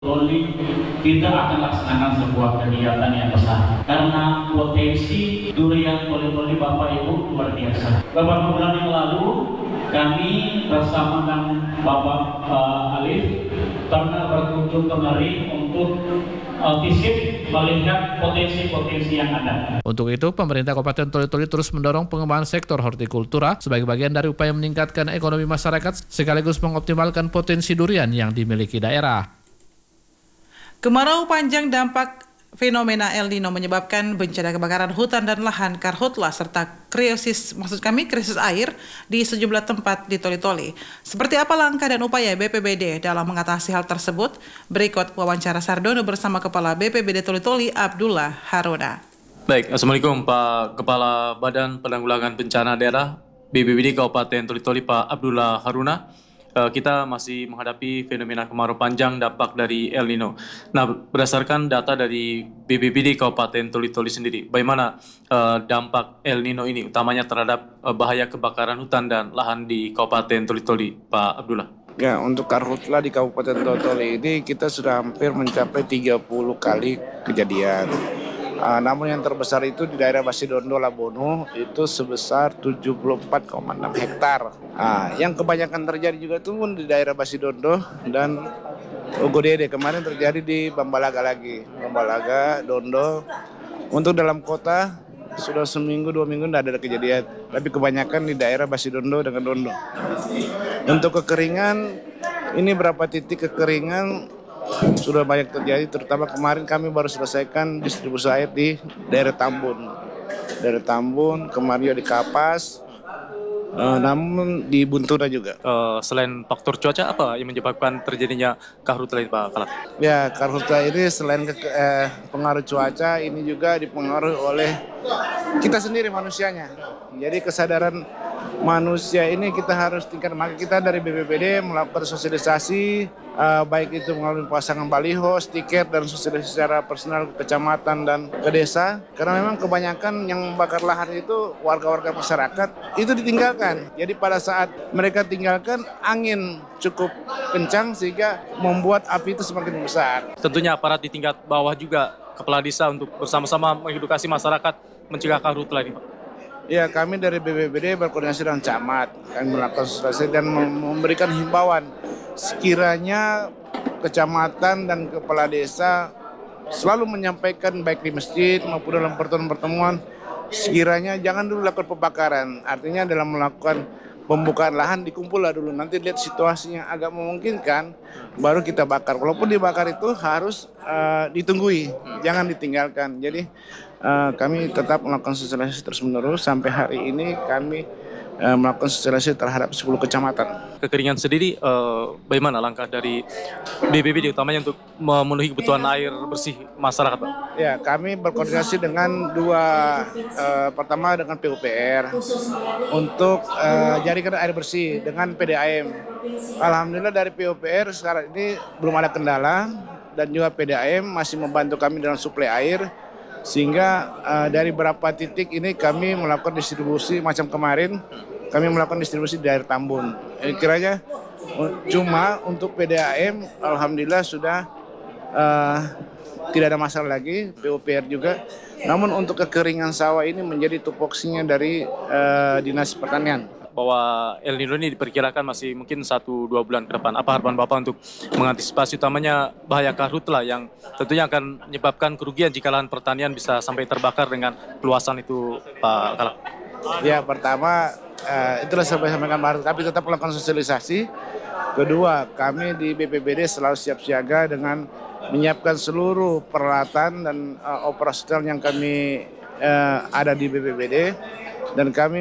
Toli kita akan laksanakan sebuah kegiatan yang besar karena potensi durian toli-toli Bapak Ibu luar biasa. Beberapa bulan yang lalu kami bersama dengan Bapak Alif pernah berkunjung kemari untuk visit melihat potensi-potensi yang ada. Untuk itu, pemerintah Kabupaten Toli-Toli terus mendorong pengembangan sektor hortikultura sebagai bagian dari upaya meningkatkan ekonomi masyarakat sekaligus mengoptimalkan potensi durian yang dimiliki daerah. Kemarau panjang dampak fenomena El Nino menyebabkan bencana kebakaran hutan dan lahan karhutla serta krisis air di sejumlah tempat di Toli-Toli. Seperti apa langkah dan upaya BPBD dalam mengatasi hal tersebut? Berikut wawancara Sardono bersama Kepala BPBD Toli-Toli Abdullah Haruna. Baik, Assalamualaikum Pak Kepala Badan Penanggulangan Bencana Daerah BPBD Kabupaten Toli-Toli Pak Abdullah Haruna. Kita masih menghadapi fenomena kemarau panjang dampak dari El Nino. Nah, berdasarkan data dari BPBD Kabupaten Toli-Toli sendiri, bagaimana dampak El Nino ini utamanya terhadap bahaya kebakaran hutan dan lahan di Kabupaten Toli-Toli, Pak Abdullah? Ya, untuk karhutla di Kabupaten Toli-Toli ini kita sudah hampir mencapai 30 kali kejadian. Namun yang terbesar itu di daerah Basidondo Labono itu sebesar 74,6 hektar. Yang kebanyakan terjadi juga itu pun di daerah Basidondo dan Ogodede. Kemarin terjadi di Bambalaga lagi. Bambalaga, Dondo. Untuk dalam kota sudah seminggu 2 minggu tidak ada kejadian. Tapi kebanyakan di daerah Basidondo dengan Dondo. Untuk kekeringan, ini berapa titik kekeringan sudah banyak terjadi, terutama kemarin kami baru selesaikan distribusi air di daerah Tambun. Daerah Tambun, kemarin juga di Kapas, namun di Buntuna juga. Selain faktor cuaca, apa yang menyebabkan terjadinya karhutla ini Pak Kalat? Ya, karhutla ini selain pengaruh cuaca, ini juga dipengaruhi oleh kita sendiri manusianya. Jadi kesadaran manusia ini kita harus tingkatkan. Maka kita dari BPBD melakukan sosialisasi, baik itu melalui pasangan baliho, stiker, dan sosialisasi secara personal ke kecamatan dan ke desa. Karena memang kebanyakan yang membakar lahan itu warga-warga masyarakat itu ditinggalkan. Jadi pada saat mereka tinggalkan, angin cukup kencang sehingga membuat api itu semakin besar. Tentunya aparat di tingkat bawah juga, kepala desa untuk bersama-sama mengedukasi masyarakat mencegah karhutla ini Pak. Ya, kami dari BPBD berkoordinasi dengan camat, kami melakukan sosialisasi dan memberikan himbauan. Sekiranya kecamatan dan kepala desa selalu menyampaikan baik di masjid maupun dalam pertemuan-pertemuan, sekiranya jangan dulu lakukan pembakaran. Artinya dalam melakukan pembukaan lahan dikumpullah dulu, nanti lihat situasinya agak memungkinkan, baru kita bakar. Walaupun dibakar itu harus ditunggui, jangan ditinggalkan. Jadi kami tetap melakukan sosialisasi terus-menerus. Sampai hari ini kami melakukan sosialisasi terhadap 10 kecamatan. Kekeringan sendiri, bagaimana langkah dari BPBD utamanya untuk memenuhi kebutuhan air bersih masyarakat Pak? Ya, kami berkoordinasi dengan pertama dengan PUPR untuk jaringan air bersih dengan PDAM. Alhamdulillah dari PUPR sekarang ini belum ada kendala dan juga PDAM masih membantu kami dalam suplai air. Sehingga dari beberapa titik ini kami melakukan distribusi, macam kemarin kami melakukan distribusi di daerah Tambun. Kiranya cuma untuk PDAM alhamdulillah sudah tidak ada masalah lagi, PUPR juga. Namun untuk kekeringan sawah ini menjadi tupoksinya dari Dinas Pertanian. Bahwa El Nino ini diperkirakan masih mungkin 1-2 bulan ke depan. Apa harapan Bapak untuk mengantisipasi utamanya bahaya karhutla yang tentunya akan menyebabkan kerugian jika lahan pertanian bisa sampai terbakar dengan luasan itu Pak Kalak? Ya, pertama itulah saya sampaikan kemarin, kami tetap melakukan sosialisasi. Kedua, kami di BPBD selalu siap siaga dengan menyiapkan seluruh peralatan dan operasional yang kami ada di BPBD. Dan kami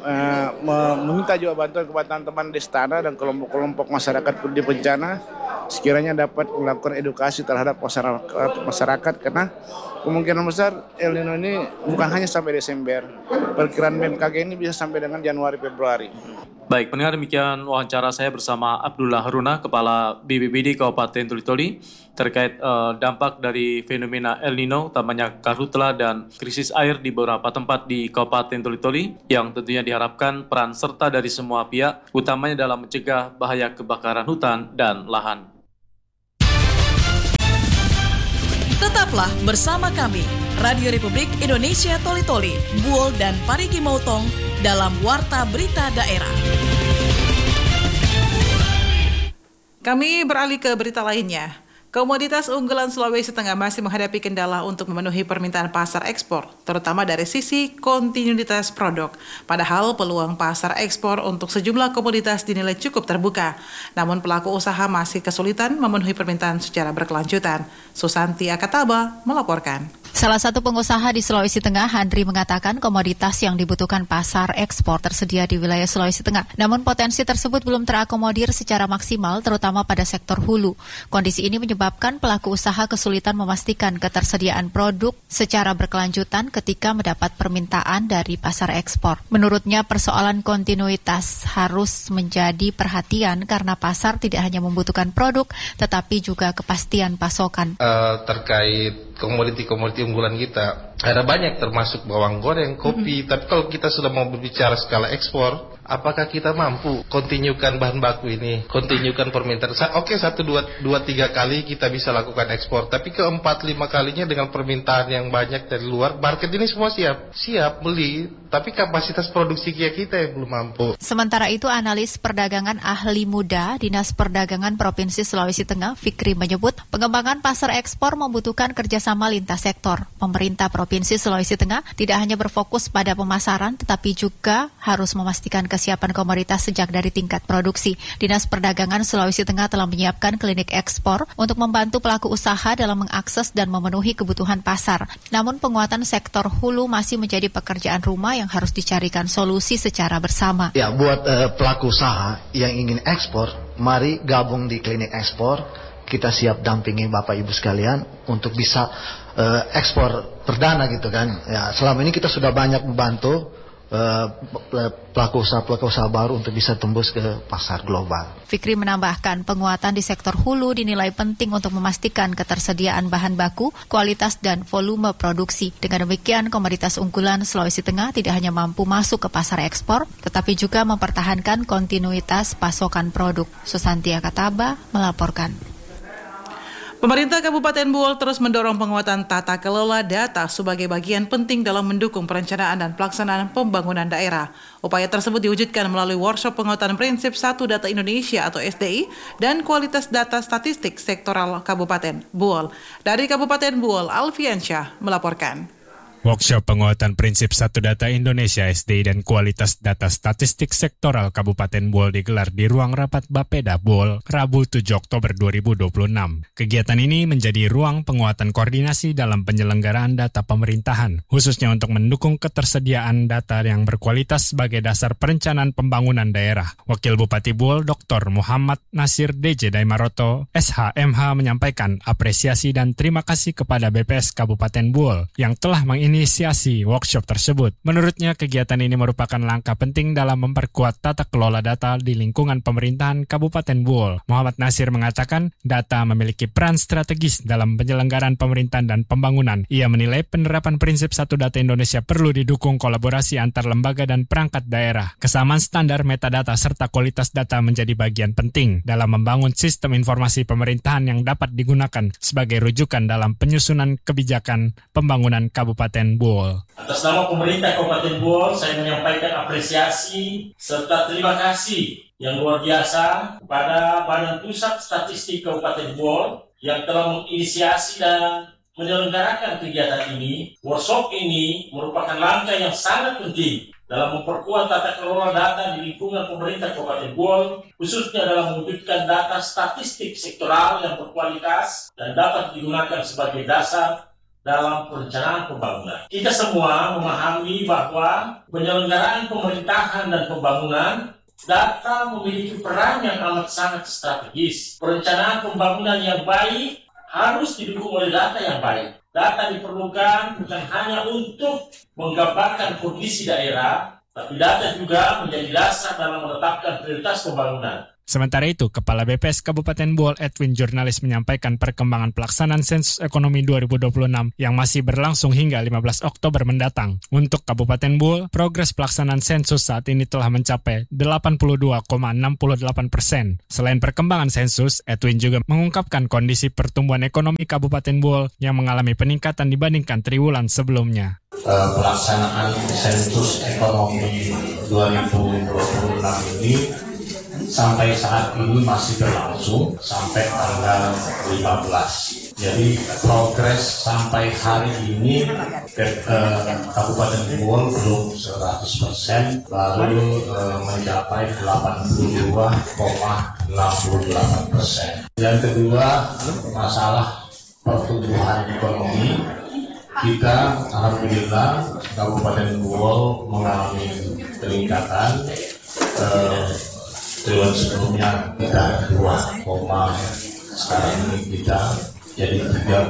meminta juga bantuan kepada teman-teman di istana dan kelompok-kelompok masyarakat di bencana sekiranya dapat melakukan edukasi terhadap masyarakat karena kemungkinan besar El Nino ini bukan hanya sampai Desember, perkiraan BMKG ini bisa sampai dengan Januari Februari. Baik, pendengar, demikian wawancara saya bersama Abdullah Haruna, Kepala BPBD Kabupaten Toli-Toli terkait dampak dari fenomena El Nino, utamanya karhutla dan krisis air di beberapa tempat di Kabupaten Toli-Toli yang tentunya diharapkan peran serta dari semua pihak, utamanya dalam mencegah bahaya kebakaran hutan dan lahan. Tetaplah bersama kami, Radio Republik Indonesia Toli-Toli, Buol dan Parigi Motong dalam Warta Berita Daerah. Kami beralih ke berita lainnya. Komoditas unggulan Sulawesi Tengah masih menghadapi kendala untuk memenuhi permintaan pasar ekspor, terutama dari sisi kontinuitas produk. Padahal peluang pasar ekspor untuk sejumlah komoditas dinilai cukup terbuka. Namun pelaku usaha masih kesulitan memenuhi permintaan secara berkelanjutan. Susanti Akataba melaporkan. Salah satu pengusaha di Sulawesi Tengah, Handri, mengatakan komoditas yang dibutuhkan pasar ekspor tersedia di wilayah Sulawesi Tengah. Namun potensi tersebut belum terakomodir secara maksimal, terutama pada sektor hulu. Kondisi ini menyebabkan pelaku usaha kesulitan memastikan ketersediaan produk secara berkelanjutan ketika mendapat permintaan dari pasar ekspor. Menurutnya, persoalan kontinuitas harus menjadi perhatian karena pasar tidak hanya membutuhkan produk, tetapi juga kepastian pasokan. Terkait komoditi-komoditi unggulan kita, ada banyak termasuk bawang goreng, kopi. Tapi kalau kita sudah mau berbicara skala ekspor, apakah kita mampu kontinyukan bahan baku ini, kontinyukan permintaan? Oke, 1, 2, 3 kali kita bisa lakukan ekspor, tapi ke 4, 5 kalinya dengan permintaan yang banyak dari luar, market ini semua siap beli, tapi kapasitas produksi kita yang belum mampu. Sementara itu, analis perdagangan ahli muda Dinas Perdagangan Provinsi Sulawesi Tengah, Fikri, menyebut pengembangan pasar ekspor membutuhkan kerjasama lintas sektor. Pemerintah Provinsi Sulawesi Tengah tidak hanya berfokus pada pemasaran, tetapi juga harus memastikan kesiapan komoditas sejak dari tingkat produksi. Dinas Perdagangan Sulawesi Tengah telah menyiapkan klinik ekspor untuk membantu pelaku usaha dalam mengakses dan memenuhi kebutuhan pasar. Namun penguatan sektor hulu masih menjadi pekerjaan rumah yang harus dicarikan solusi secara bersama. Ya, buat pelaku usaha yang ingin ekspor, mari gabung di klinik ekspor. Kita siap dampingi Bapak Ibu sekalian untuk bisa ekspor perdana gitu kan. Ya, selama ini kita sudah banyak membantu pelaku usaha baru untuk bisa tembus ke pasar global. Fikri menambahkan, penguatan di sektor hulu dinilai penting untuk memastikan ketersediaan bahan baku, kualitas dan volume produksi. Dengan demikian, komoditas unggulan Sulawesi Tengah tidak hanya mampu masuk ke pasar ekspor, tetapi juga mempertahankan kontinuitas pasokan produk. Susanti Akataba melaporkan. Pemerintah Kabupaten Buol terus mendorong penguatan tata kelola data sebagai bagian penting dalam mendukung perencanaan dan pelaksanaan pembangunan daerah. Upaya tersebut diwujudkan melalui workshop penguatan prinsip Satu Data Indonesia atau SDI dan kualitas data statistik sektoral Kabupaten Buol. Dari Kabupaten Buol, Alfiansyah melaporkan. Workshop penguatan prinsip Satu Data Indonesia SDI dan kualitas data statistik sektoral Kabupaten Buol digelar di ruang rapat Bapeda Buol, Rabu 7 Oktober 2026. Kegiatan ini menjadi ruang penguatan koordinasi dalam penyelenggaraan data pemerintahan, khususnya untuk mendukung ketersediaan data yang berkualitas sebagai dasar perencanaan pembangunan daerah. Wakil Bupati Buol, Dr. Muhammad Nasir DJ Daimaroto, SHMH, menyampaikan apresiasi dan terima kasih kepada BPS Kabupaten Buol yang telah menginisiasi workshop tersebut. Menurutnya, kegiatan ini merupakan langkah penting dalam memperkuat tata kelola data di lingkungan pemerintahan Kabupaten Buol. Muhammad Nasir mengatakan, data memiliki peran strategis dalam penyelenggaraan pemerintahan dan pembangunan. Ia menilai penerapan prinsip Satu Data Indonesia perlu didukung kolaborasi antar lembaga dan perangkat daerah. Kesamaan standar metadata serta kualitas data menjadi bagian penting dalam membangun sistem informasi pemerintahan yang dapat digunakan sebagai rujukan dalam penyusunan kebijakan pembangunan Kabupaten Buol. Atas nama pemerintah Kabupaten Buol, saya menyampaikan apresiasi serta terima kasih yang luar biasa kepada Badan Pusat Statistik Kabupaten Buol yang telah menginisiasi dan menyelenggarakan kegiatan ini. Workshop ini merupakan langkah yang sangat penting dalam memperkuat tata kelola data di lingkungan pemerintah Kabupaten Buol, khususnya dalam mewujudkan data statistik sektoral yang berkualitas dan dapat digunakan sebagai dasar dalam perencanaan pembangunan. Kita semua memahami bahwa penyelenggaraan pemerintahan dan pembangunan, data memiliki peran yang amat sangat strategis. Perencanaan pembangunan yang baik harus didukung oleh data yang baik. Data diperlukan bukan hanya untuk menggambarkan kondisi daerah, tapi data juga menjadi dasar dalam menetapkan prioritas pembangunan. Sementara itu, Kepala BPS Kabupaten Buol Edwin Jurnalis menyampaikan perkembangan pelaksanaan sensus ekonomi 2026 yang masih berlangsung hingga 15 Oktober mendatang. Untuk Kabupaten Buol, progres pelaksanaan sensus saat ini telah mencapai 82,68%. Selain perkembangan sensus, Edwin juga mengungkapkan kondisi pertumbuhan ekonomi Kabupaten Buol yang mengalami peningkatan dibandingkan triwulan sebelumnya. Pelaksanaan sensus ekonomi 2026 ini sampai saat ini masih berlangsung sampai tanggal 15. Jadi progres sampai hari ini Kabupaten Buol belum 100%, baru mencapai 82,68%. Yang kedua, masalah pertumbuhan ekonomi. Kita alhamdulillah Kabupaten Buol mengalami peningkatan. Triwulan sebelumnya kita 2, sekarang ini kita jadi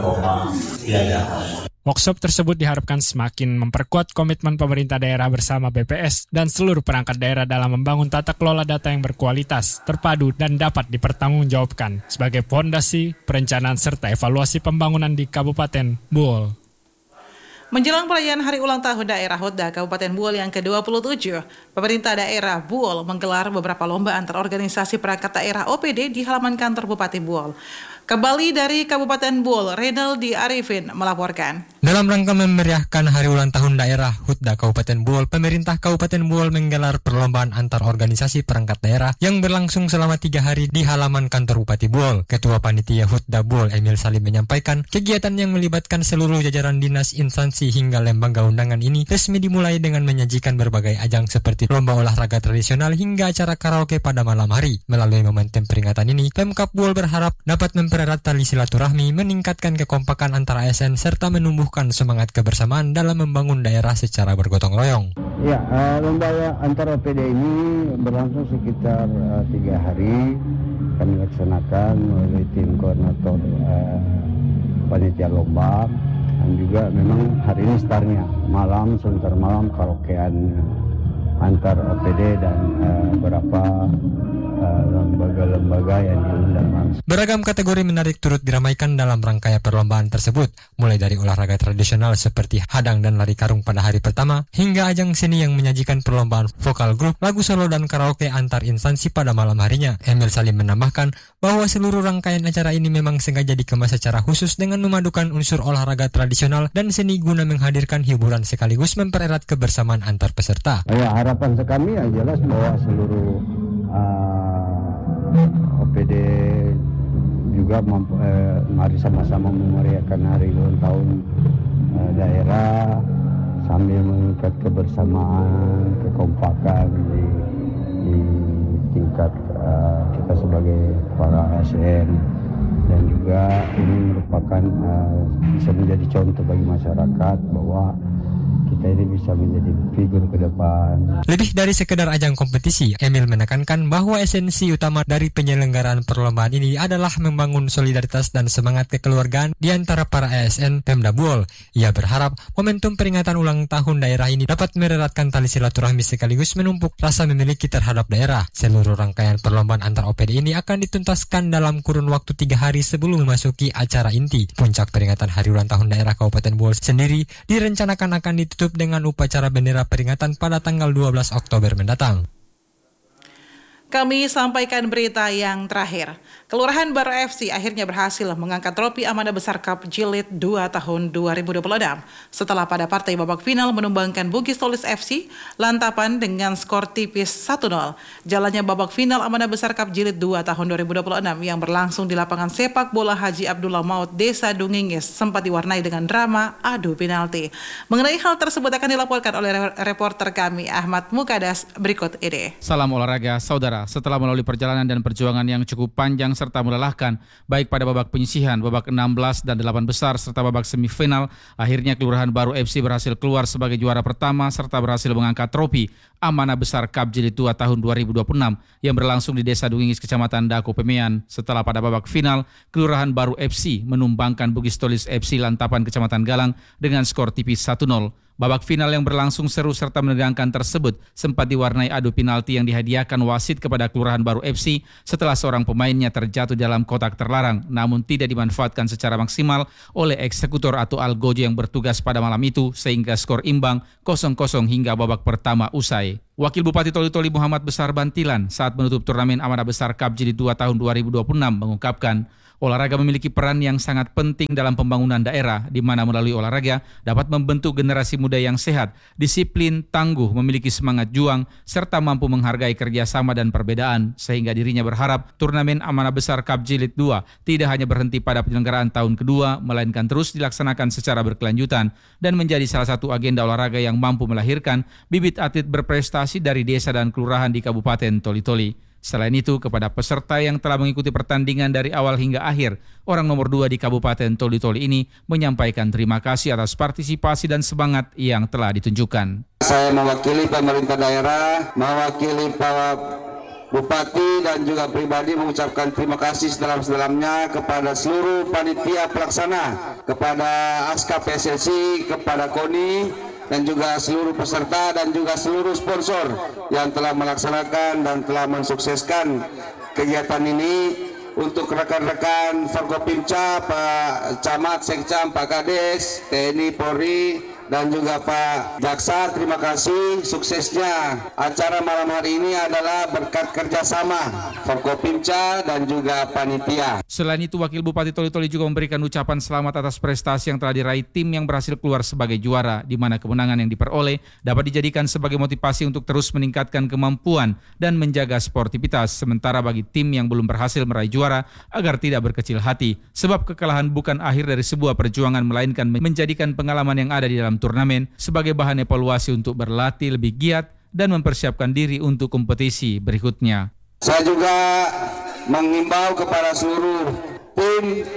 3, Workshop tersebut diharapkan semakin memperkuat komitmen pemerintah daerah bersama BPS dan seluruh perangkat daerah dalam membangun tata kelola data yang berkualitas, terpadu, dan dapat dipertanggungjawabkan sebagai fondasi perencanaan serta evaluasi pembangunan di Kabupaten Buol. Menjelang perayaan Hari Ulang Tahun Daerah HUTDA Kabupaten Buol yang ke-27, pemerintah daerah Buol menggelar beberapa lomba antar organisasi perangkat daerah OPD di halaman kantor Bupati Buol. Kembali dari Kabupaten Buol, Renaldi Arifin melaporkan. Dalam rangka memeriahkan Hari Ulang Tahun Daerah HUTDA Kabupaten Buol, pemerintah Kabupaten Buol menggelar perlombaan antar organisasi perangkat daerah yang berlangsung selama 3 hari di halaman kantor Bupati Buol. Ketua Panitia HUTDA Buol, Emil Salim, menyampaikan kegiatan yang melibatkan seluruh jajaran dinas, instansi, hingga lembaga undangan ini resmi dimulai dengan menyajikan berbagai ajang seperti lomba olahraga tradisional hingga acara karaoke pada malam hari. Melalui momentum peringatan ini, Pemkab Buol berharap dapat mempererat tali silaturahmi, meningkatkan kekompakan antara ASN, serta menumbuhkan semangat kebersamaan dalam membangun daerah secara bergotong royong. Ya, lomba antar OPD ini berlangsung sekitar 3 hari. Kami laksanakan melalui tim koordinator panitia lomba, dan juga memang hari ini startnya malam, sebentar malam karaokean antar OPD dan beberapa lembaga-lembaga yang diundang langsung. Beragam kategori menarik turut diramaikan dalam rangkaian perlombaan tersebut, mulai dari olahraga tradisional seperti hadang dan lari karung pada hari pertama, hingga ajang seni yang menyajikan perlombaan vokal grup, lagu solo, dan karaoke antar instansi pada malam harinya. Emil Salim menambahkan bahwa seluruh rangkaian acara ini memang sengaja dikemas secara khusus dengan memadukan unsur olahraga tradisional dan seni guna menghadirkan hiburan sekaligus mempererat kebersamaan antar peserta. Ya, harapan kami yang jelas bahwa seluruh OPD juga mari sama-sama memeriahkan Hari Ulang Tahun daerah sambil meningkat kebersamaan, kekompakan di tingkat kita sebagai para ASN, dan juga ini merupakan bisa menjadi contoh bagi masyarakat bahwa kita ini bisa menjadi figur ke depan. Lebih dari sekedar ajang kompetisi, Emil menekankan bahwa esensi utama dari penyelenggaraan perlombaan ini adalah membangun solidaritas dan semangat kekeluargaan di antara para ASN Pemda Buol. Ia berharap momentum peringatan ulang tahun daerah ini dapat mereratkan tali silaturahmi sekaligus menumpuk rasa memiliki terhadap daerah. Seluruh rangkaian perlombaan antar OPD ini akan dituntaskan dalam kurun waktu 3 hari sebelum memasuki acara inti. Puncak peringatan Hari Ulang Tahun Daerah Kabupaten Buol sendiri direncanakan akan ditutup dengan upacara bendera peringatan pada tanggal 12 Oktober mendatang. Kami sampaikan berita yang terakhir. Kelurahan Baru FC akhirnya berhasil mengangkat trofi Amanah Besar Cup Jilid 2 tahun 2026 setelah pada partai babak final menumbangkan Bugis Tolis FC Lantapan dengan skor tipis 1-0. Jalannya babak final Amanah Besar Cup Jilid 2 tahun 2026 yang berlangsung di lapangan sepak bola Haji Abdullah Maut, Desa Dungingis sempat diwarnai dengan drama adu penalti. Mengenai hal tersebut akan dilaporkan oleh reporter kami Ahmad Mukadas berikut ini. Salam olahraga saudara. Setelah melalui perjalanan dan perjuangan yang cukup panjang serta melelahkan, baik pada babak penyisihan, babak 16 dan 8 besar, serta babak semifinal, akhirnya Kelurahan Baru FC berhasil keluar sebagai juara pertama serta berhasil mengangkat trofi Amanah Besar Cup Jilid 2 tahun 2026 yang berlangsung di Desa Dungingis, Kecamatan Dako Pemean. Setelah pada babak final, Kelurahan Baru FC menumbangkan Bugis Tolis FC Lantapan, Kecamatan Galang dengan skor tipis 1-0. Babak final yang berlangsung seru serta menegangkan tersebut sempat diwarnai adu penalti yang dihadiahkan wasit kepada Kelurahan Baru FC setelah seorang pemainnya terjatuh dalam kotak terlarang namun tidak dimanfaatkan secara maksimal oleh eksekutor atau algojo yang bertugas pada malam itu sehingga skor imbang 0-0 hingga babak pertama usai. Wakil Bupati Toli-Toli Muhammad Besar Bantilan saat menutup turnamen Amanah Besar Cup Jilid 2 tahun 2026 mengungkapkan olahraga memiliki peran yang sangat penting dalam pembangunan daerah, di mana melalui olahraga dapat membentuk generasi muda yang sehat, disiplin, tangguh, memiliki semangat juang, serta mampu menghargai kerjasama dan perbedaan, sehingga dirinya berharap turnamen Amanah Besar Cup Jilid 2 tidak hanya berhenti pada penyelenggaraan tahun kedua, melainkan terus dilaksanakan secara berkelanjutan dan menjadi salah satu agenda olahraga yang mampu melahirkan bibit atlet berprestasi dari desa dan kelurahan di Kabupaten Toli-Toli. Selain itu, kepada peserta yang telah mengikuti pertandingan dari awal hingga akhir, orang nomor 2 di Kabupaten Toli-Toli ini menyampaikan terima kasih atas partisipasi dan semangat yang telah ditunjukkan. Saya mewakili pemerintah daerah, mewakili Pak Bupati dan juga pribadi mengucapkan terima kasih sedalam-sedalamnya kepada seluruh panitia pelaksana, kepada ASKA PSSI, kepada KONI, dan juga seluruh peserta dan juga seluruh sponsor yang telah melaksanakan dan telah mensukseskan kegiatan ini. Untuk rekan-rekan Forkopimca, Pak Camat, Sekcam, Pak Kades, TNI, Polri, dan juga Pak Jaksa, terima kasih. Suksesnya acara malam hari ini adalah berkat kerjasama Forkopimca dan juga panitia. Selain itu, Wakil Bupati Toli-Toli juga memberikan ucapan selamat atas prestasi yang telah diraih tim yang berhasil keluar sebagai juara, di mana kemenangan yang diperoleh dapat dijadikan sebagai motivasi untuk terus meningkatkan kemampuan dan menjaga sportivitas, sementara bagi tim yang belum berhasil meraih juara agar tidak berkecil hati, sebab kekalahan bukan akhir dari sebuah perjuangan, melainkan menjadikan pengalaman yang ada di dalam turnamen sebagai bahan evaluasi untuk berlatih lebih giat dan mempersiapkan diri untuk kompetisi berikutnya. Saya juga mengimbau kepada seluruh tim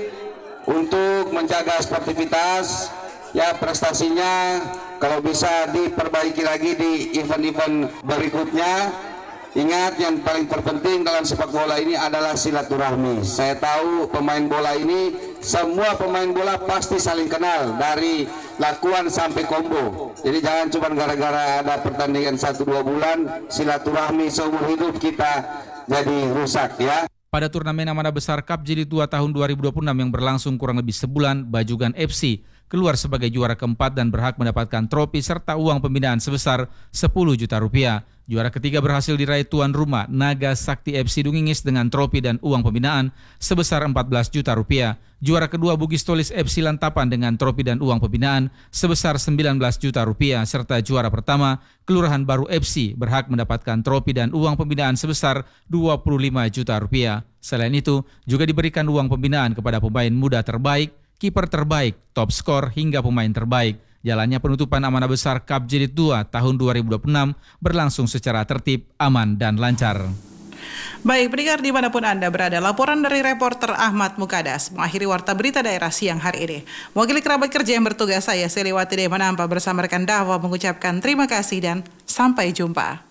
untuk menjaga sportivitas, ya prestasinya kalau bisa diperbaiki lagi di event-event berikutnya. Ingat, yang paling terpenting dalam sepak bola ini adalah silaturahmi. Saya tahu pemain bola ini, semua pemain bola pasti saling kenal dari lakuan sampai combo. Jadi jangan cuma gara-gara ada pertandingan 1-2 bulan, silaturahmi seumur hidup kita jadi rusak ya. Pada turnamen Amanah Besar Cup Jilid 2 tahun 2026 yang berlangsung kurang lebih sebulan, Bajugan FC keluar sebagai juara keempat dan berhak mendapatkan trofi serta uang pembinaan sebesar 10 juta rupiah. Juara ketiga berhasil diraih tuan rumah Naga Sakti FC Dungingis dengan trofi dan uang pembinaan sebesar 14 juta rupiah. Juara kedua Bugis Tolis FC Lantapan dengan trofi dan uang pembinaan sebesar 19 juta rupiah. Serta juara pertama Kelurahan Baru FC berhak mendapatkan trofi dan uang pembinaan sebesar 25 juta rupiah. Selain itu juga diberikan uang pembinaan kepada pemain muda terbaik, kiper terbaik, top skor hingga pemain terbaik. Jalannya penutupan Amanah Besar Cup Jilid 2 tahun 2026 berlangsung secara tertib, aman, dan lancar. Baik, pendengar dimanapun Anda berada, laporan dari reporter Ahmad Mukadas mengakhiri Warta Berita Daerah siang hari ini. Mewakili kerabat kerja yang bertugas, saya Seliwati Demanampa bersama rekan Dawa mengucapkan terima kasih dan sampai jumpa.